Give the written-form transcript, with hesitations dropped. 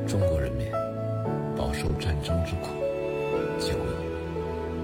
中国人民饱受战争之苦，结果